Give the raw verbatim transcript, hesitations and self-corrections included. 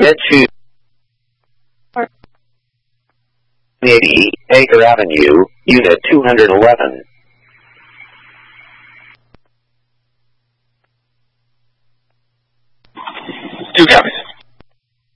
Mid-two eighty, Baker Avenue, Unit two hundred eleven. Two copies.